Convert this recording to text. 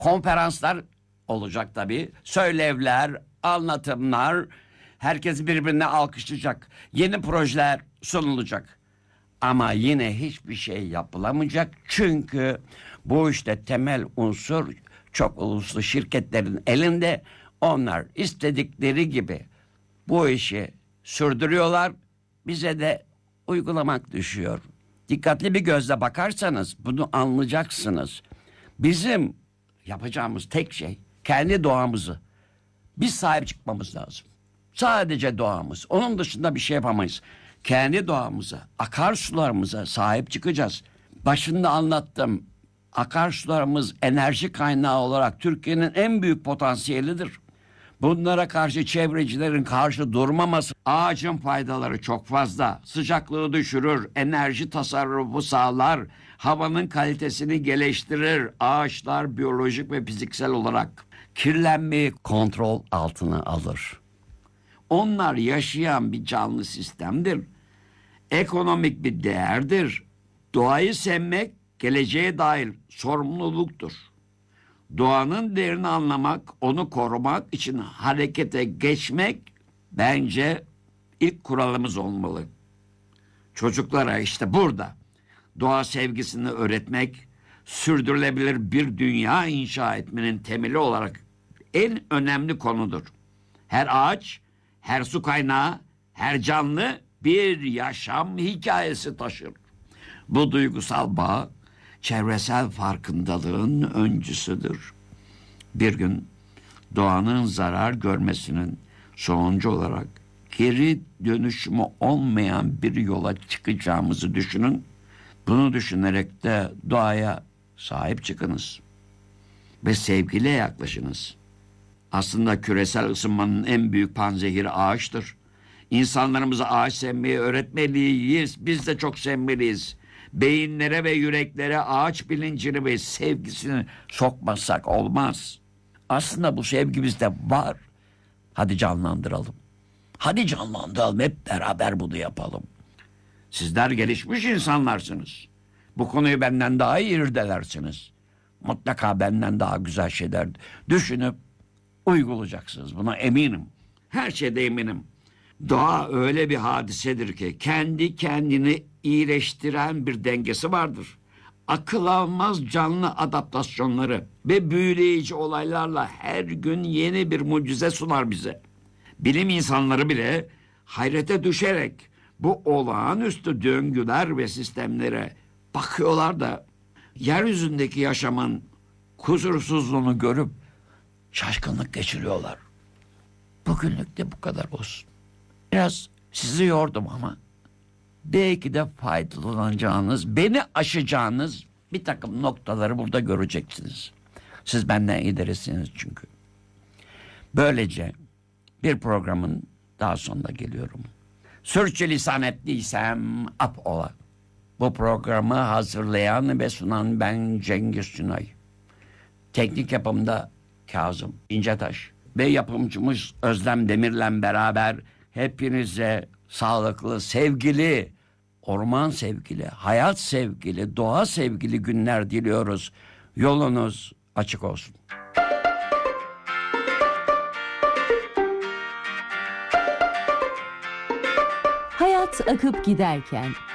Konferanslar olacak tabii. Söylevler, anlatımlar. Herkes birbirine alkışlayacak. Yeni projeler sunulacak. Ama yine hiçbir şey yapılamayacak. Çünkü bu işte temel unsur çok uluslu şirketlerin elinde. Onlar istedikleri gibi bu işi sürdürüyorlar. Bize de uygulamak düşüyor. Dikkatli bir gözle bakarsanız bunu anlayacaksınız. Bizim yapacağımız tek şey kendi doğamızı biz sahip çıkmamız lazım. Sadece doğamız. Onun dışında bir şey yapamayız. Kendi doğamıza, akarsularımıza sahip çıkacağız. Başında anlattım. Akarsularımız enerji kaynağı olarak Türkiye'nin en büyük potansiyelidir. Bunlara karşı çevrecilerin karşı durmaması, ağacın faydaları çok fazla. Sıcaklığı düşürür, enerji tasarrufu sağlar, havanın kalitesini geliştirir. Ağaçlar biyolojik ve fiziksel olarak kirlenmeyi kontrol altına alır. Onlar yaşayan bir canlı sistemdir. Ekonomik bir değerdir. Doğayı sevmek geleceğe dair sorumluluktur. Doğanın değerini anlamak, onu korumak için harekete geçmek bence ilk kuralımız olmalı. Çocuklara işte burada doğa sevgisini öğretmek, sürdürülebilir bir dünya inşa etmenin temeli olarak en önemli konudur. Her ağaç, her su kaynağı, her canlı bir yaşam hikayesi taşır. Bu duygusal bağ çevresel farkındalığın öncüsüdür. Bir gün doğanın zarar görmesinin sonucu olarak geri dönüşümü olmayan bir yola çıkacağımızı düşünün. Bunu düşünerek de doğaya sahip çıkınız ve sevgiyle yaklaşınız. Aslında küresel ısınmanın en büyük panzehiri ağaçtır. İnsanlarımıza ağaç sevmeyi öğretmeliyiz. Biz de çok sevmeliyiz. Beyinlere ve yüreklere ağaç bilincini ve sevgisini sokmazsak olmaz. Aslında bu sevgi bizde var. Hadi canlandıralım. Hadi canlandıralım, hep beraber bunu yapalım. Sizler gelişmiş insanlarsınız. Bu konuyu benden daha iyi irdelersiniz. Mutlaka benden daha güzel şeyler düşünüp uygulayacaksınız. Buna eminim. Her şeyde eminim. Doğa öyle bir hadisedir ki kendi kendini iyileştiren bir dengesi vardır. Akıl almaz canlı adaptasyonları ve büyüleyici olaylarla her gün yeni bir mucize sunar bize. Bilim insanları bile hayrete düşerek bu olağanüstü döngüler ve sistemlere bakıyorlar da yeryüzündeki yaşamın kusursuzluğunu görüp şaşkınlık geçiriyorlar. Bugünlük de bu kadar olsun. Biraz sizi yordum ama belki de faydalanacağınız, beni aşacağınız bir takım noktaları burada göreceksiniz. Siz benden ilerisiniz çünkü. Böylece bir programın daha sonuna geliyorum. Sürçülisan ettiysem afola. Bu programı hazırlayan ve sunan ben Cengiz Sunay. Teknik yapımda Kazım İncetaş ve yapımcımız Özlem Demir'le beraber hepinize sağlıklı, sevgili, orman sevgili, hayat sevgili, doğa sevgili günler diliyoruz. Yolunuz açık olsun. Hayat akıp giderken